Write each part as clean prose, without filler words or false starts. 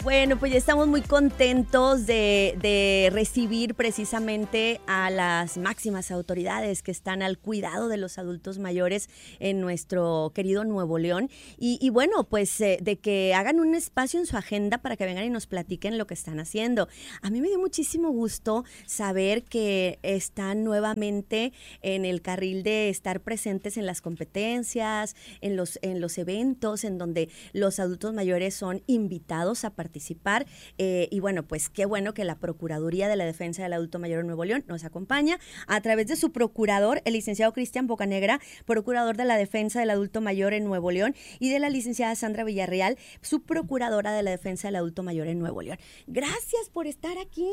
Bueno, pues ya estamos muy contentos de recibir precisamente a las máximas autoridades que están al cuidado de los adultos mayores en nuestro querido Nuevo León. Y bueno, pues de que hagan un espacio en su agenda para que vengan y nos platiquen lo que están haciendo. A mí me dio muchísimo gusto saber que están nuevamente en el carril de estar presentes en las competencias, en los eventos en donde los adultos mayores son invitados a participar. Y bueno, pues qué bueno que la Procuraduría de la Defensa del Adulto Mayor en Nuevo León nos acompaña a través de su procurador, el licenciado Cristian Bocanegra, procurador de la Defensa del Adulto Mayor en Nuevo León, y de la licenciada Sandra Villarreal, su procuradora de la Defensa del Adulto Mayor en Nuevo León. Gracias por estar aquí.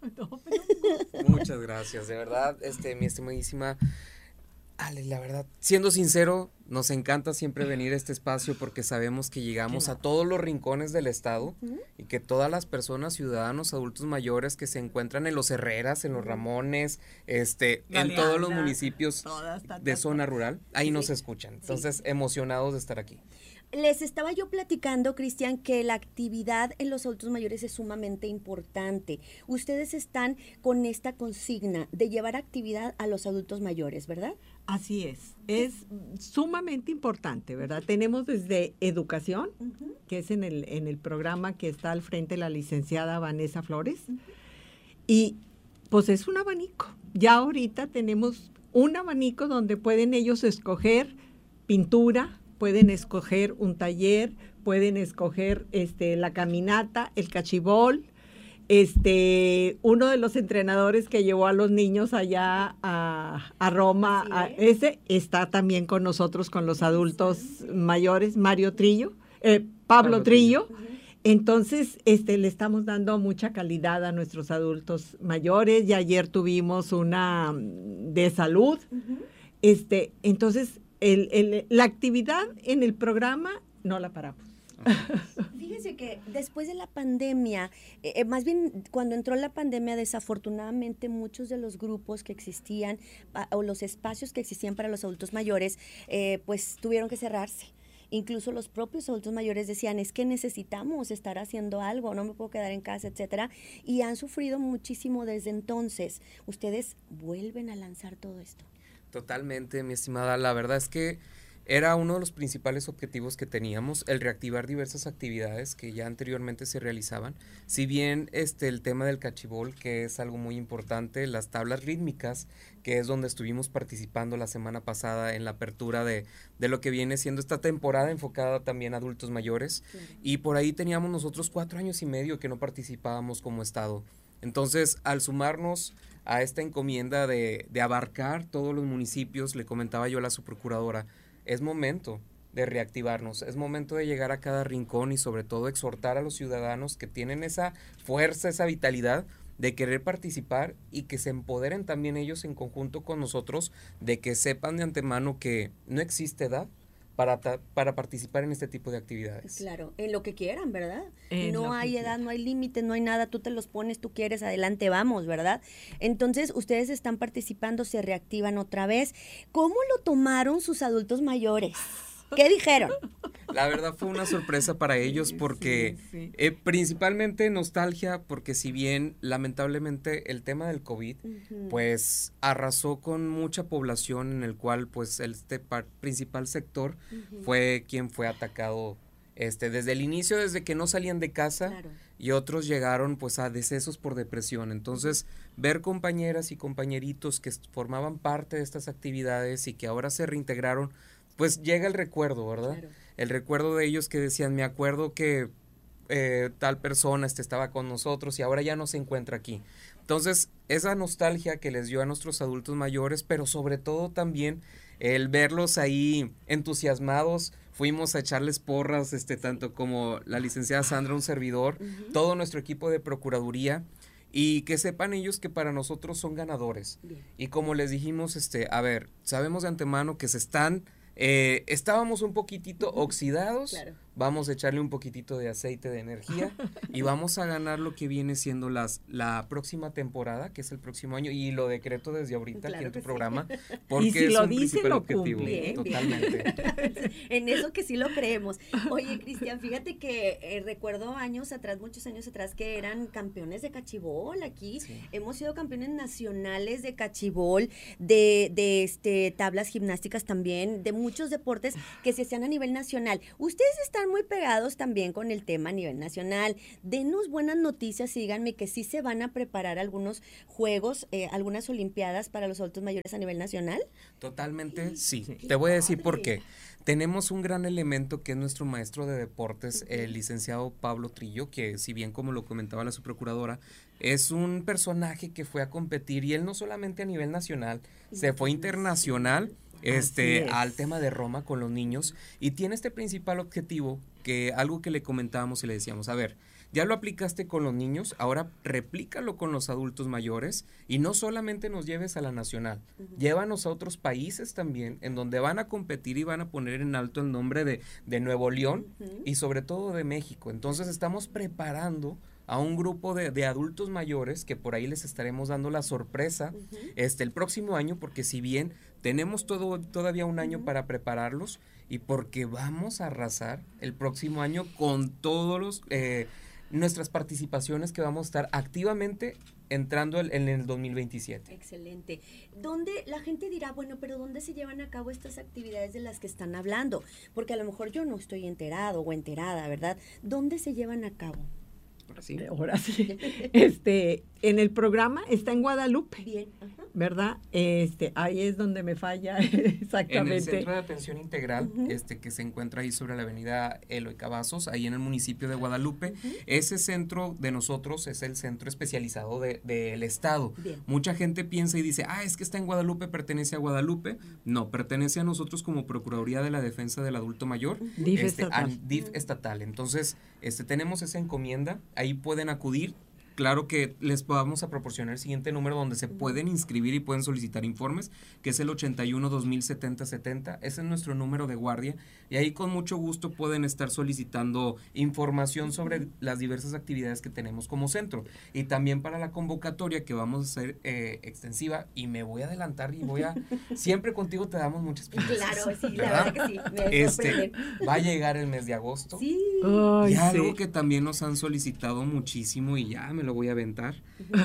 Muchas gracias, de verdad, mi estimadísima Ale, la verdad, siendo sincero, nos encanta siempre venir a este espacio porque sabemos que llegamos a todos los rincones del estado y que todas las personas, ciudadanos, adultos mayores que se encuentran en los Herreras, en los Ramones, en todos los municipios de zona rural, ahí nos escuchan. Entonces, emocionados de estar aquí. Les estaba yo platicando, Cristian, que la actividad en los adultos mayores es sumamente importante. Ustedes están con esta consigna de llevar actividad a los adultos mayores, ¿verdad? Así es sumamente importante, ¿verdad? Tenemos desde educación, que es en el programa que está al frente la licenciada Vanessa Flores, y pues es un abanico. Ya ahorita tenemos un abanico donde pueden ellos escoger pintura, pueden escoger un taller, pueden escoger la caminata, el cachibol. Uno de los entrenadores que llevó a los niños allá a Roma, ese está también con nosotros, con los adultos mayores, Pablo Trillo. Entonces, le estamos dando mucha calidad a nuestros adultos mayores. Y ayer tuvimos una de salud. Entonces, la actividad en el programa no la paramos. Fíjese que después de la pandemia, más bien cuando entró la pandemia, desafortunadamente muchos de los grupos que existían o los espacios que existían para los adultos mayores, pues tuvieron que cerrarse. Incluso los propios adultos mayores decían, es que necesitamos estar haciendo algo, no me puedo quedar en casa, etcétera, y han sufrido muchísimo desde entonces. ¿Ustedes vuelven a lanzar todo esto? Totalmente, mi estimada. La verdad es que era uno de los principales objetivos que teníamos, el reactivar diversas actividades que ya anteriormente se realizaban. Si bien el tema del cachibol, que es algo muy importante, las tablas rítmicas, que es donde estuvimos participando la semana pasada en la apertura de lo que viene siendo esta temporada enfocada también a adultos mayores. Claro. Y por ahí teníamos nosotros 4 años y medio que no participábamos como estado. Entonces, al sumarnos a esta encomienda de abarcar todos los municipios, le comentaba yo a la subprocuradora, es momento de reactivarnos, es momento de llegar a cada rincón y sobre todo exhortar a los ciudadanos que tienen esa fuerza, esa vitalidad de querer participar y que se empoderen también ellos en conjunto con nosotros, de que sepan de antemano que no existe edad para participar en este tipo de actividades. Claro, en lo que quieran, ¿verdad? No hay edad, no hay límites, no hay nada, tú te los pones, tú quieres, adelante vamos, ¿verdad? Entonces, ustedes están participando, se reactivan otra vez. ¿Cómo lo tomaron sus adultos mayores? ¿Qué dijeron? La verdad fue una sorpresa para ellos porque principalmente nostalgia, porque si bien lamentablemente el tema del COVID pues arrasó con mucha población, en el cual pues principal sector fue quien fue atacado desde el inicio, desde que no salían de casa. Claro. Y otros llegaron pues a decesos por depresión. Entonces ver compañeras y compañeritos que formaban parte de estas actividades y que ahora se reintegraron, pues llega el recuerdo, ¿verdad? Claro. El recuerdo de ellos que decían, me acuerdo que tal persona estaba con nosotros y ahora ya no se encuentra aquí. Entonces, esa nostalgia que les dio a nuestros adultos mayores, pero sobre todo también el verlos ahí entusiasmados, fuimos a echarles porras, tanto como la licenciada Sandra, un servidor, todo nuestro equipo de Procuraduría, y que sepan ellos que para nosotros son ganadores. Bien. Y como les dijimos, a ver, sabemos de antemano que estábamos un poquitito oxidados, claro, vamos a echarle un poquitito de aceite de energía y vamos a ganar lo que viene siendo la próxima temporada, que es el próximo año, y lo decreto desde ahorita aquí en tu programa, porque y si es lo un dice, principal lo objetivo. cumple, Bien, totalmente. En eso que sí lo creemos. Oye, Cristian, fíjate que recuerdo muchos años atrás, que eran campeones de cachibol aquí. Sí. Hemos sido campeones nacionales de cachibol, de tablas gimnásticas también, de muchos deportes que se hacían a nivel nacional. Ustedes están muy pegados también con el tema a nivel nacional. Denos buenas noticias y díganme que sí se van a preparar algunos juegos, algunas olimpiadas para los adultos mayores a nivel nacional. Totalmente, sí. Te voy a decir por qué. Tenemos un gran elemento que es nuestro maestro de deportes, el licenciado Pablo Trillo, que si bien, como lo comentaba la subprocuradora, es un personaje que fue a competir, y él no solamente a nivel nacional, se fue internacional al tema de Roma con los niños, y tiene este principal objetivo, que algo que le comentábamos y le decíamos, a ver, ya lo aplicaste con los niños, ahora replícalo con los adultos mayores, y no solamente nos lleves a la nacional, llévanos a otros países también, en donde van a competir y van a poner en alto el nombre de Nuevo León, y sobre todo de México. Entonces estamos preparando a un grupo de adultos mayores, que por ahí les estaremos dando la sorpresa el próximo año, porque si bien tenemos todavía un año para prepararlos, y porque vamos a arrasar el próximo año con todos nuestras participaciones que vamos a estar activamente entrando en el 2027. Excelente. ¿Dónde la gente dirá, bueno, pero dónde se llevan a cabo estas actividades de las que están hablando? Porque a lo mejor yo no estoy enterado o enterada, ¿verdad? ¿Dónde se llevan a cabo? Ahora sí. En el programa está en Guadalupe. Bien. ¿Verdad? Ahí es donde me falla exactamente. En el Centro de Atención Integral, que se encuentra ahí sobre la avenida Eloy Cavazos, ahí en el municipio de Guadalupe. Ese centro de nosotros es el centro especializado del Estado. Bien. Mucha gente piensa y dice, es que está en Guadalupe, pertenece a Guadalupe. No, pertenece a nosotros como Procuraduría de la Defensa del Adulto Mayor, DIF estatal. DIF estatal. Entonces, tenemos esa encomienda, ahí pueden acudir. Claro que les vamos a proporcionar el siguiente número donde se pueden inscribir y pueden solicitar informes, que es el 81-2070-70. Ese es nuestro número de guardia, y ahí con mucho gusto pueden estar solicitando información sobre las diversas actividades que tenemos como centro. Y también para la convocatoria que vamos a hacer extensiva, y me voy a adelantar y siempre contigo te damos muchas pistas. Claro, sí, ¿verdad? La verdad que sí. Va a llegar el mes de agosto. Sí. Y algo que también nos han solicitado muchísimo, y ya me lo voy a aventar,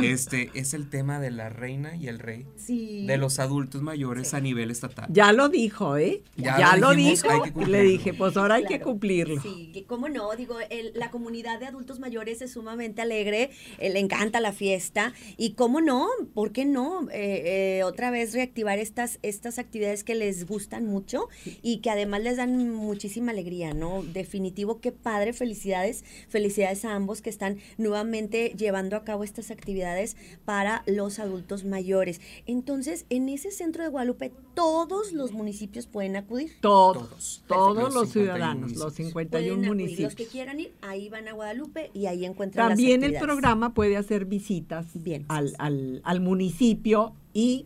es el tema de la reina y el rey de los adultos mayores a nivel estatal. Ya lo dijo, Ya lo dijo, le dije, pues ahora hay que cumplirlo. Sí, cómo no, digo, la comunidad de adultos mayores es sumamente alegre, le encanta la fiesta, y cómo no, ¿por qué no? Otra vez reactivar estas actividades que les gustan mucho y que además les dan muchísima alegría, ¿no? Definitivo, qué padre, felicidades a ambos que están nuevamente llevando a cabo estas actividades para los adultos mayores. Entonces, en ese centro de Guadalupe, todos los municipios pueden acudir. Todos los ciudadanos, los 51 municipios. Los que quieran ir, ahí van a Guadalupe y ahí encuentran también las actividades. El programa puede hacer visitas al municipio y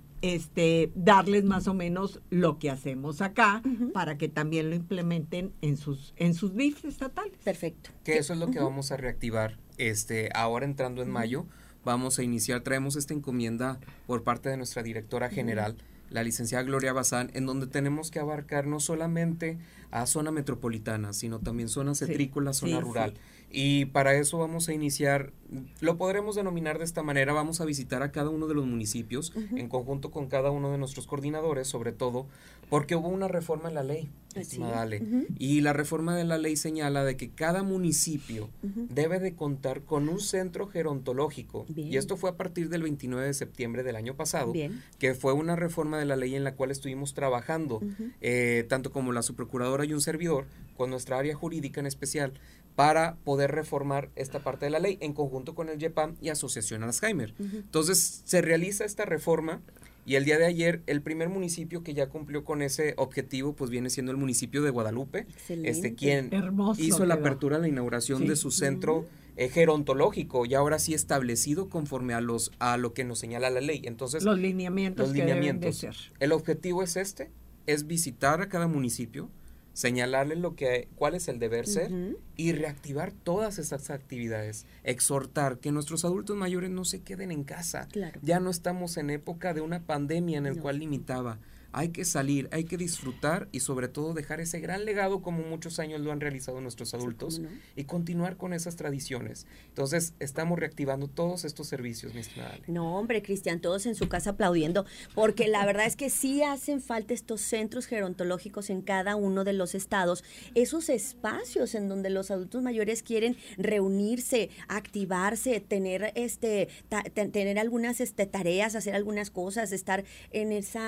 darles más o menos lo que hacemos acá para que también lo implementen en sus DIF estatales. Perfecto. Que eso es lo que vamos a reactivar ahora entrando en mayo. Vamos a iniciar, traemos esta encomienda por parte de nuestra directora general, la licenciada Gloria Bazán, en donde tenemos que abarcar no solamente a zona metropolitana, sino también zona cetrícola, zona rural. Y para eso vamos a iniciar, lo podremos denominar de esta manera, vamos a visitar a cada uno de los municipios, en conjunto con cada uno de nuestros coordinadores, sobre todo, porque hubo una reforma en la ley, estimada Ale, y la reforma de la ley señala de que cada municipio debe de contar con un centro gerontológico, y esto fue a partir del 29 de septiembre del año pasado, que fue una reforma de la ley en la cual estuvimos trabajando, tanto como la subprocuradora y un servidor, con nuestra área jurídica en especial, para poder reformar esta parte de la ley en conjunto con el YEPAM y Asociación Alzheimer. Entonces se realiza esta reforma, y el día de ayer el primer municipio que ya cumplió con ese objetivo pues viene siendo el municipio de Guadalupe. Quien hizo la apertura, la inauguración de su centro gerontológico, y ahora sí establecido conforme a lo que nos señala la ley. Entonces los lineamientos que deben de ser. El objetivo es visitar a cada municipio, señalarle cuál es el deber ser y reactivar todas esas actividades, exhortar que nuestros adultos mayores no se queden en casa. Claro. Ya no estamos en época de una pandemia en el cual limitaba. Hay que salir, hay que disfrutar y sobre todo dejar ese gran legado como muchos años lo han realizado nuestros adultos y continuar con esas tradiciones. Entonces, estamos reactivando todos estos servicios, mi estimada Ale. No, hombre, Cristian, todos en su casa aplaudiendo, porque la verdad es que sí hacen falta estos centros gerontológicos en cada uno de los estados, esos espacios en donde los adultos mayores quieren reunirse, activarse, tener tener algunas tareas, hacer algunas cosas, estar en esa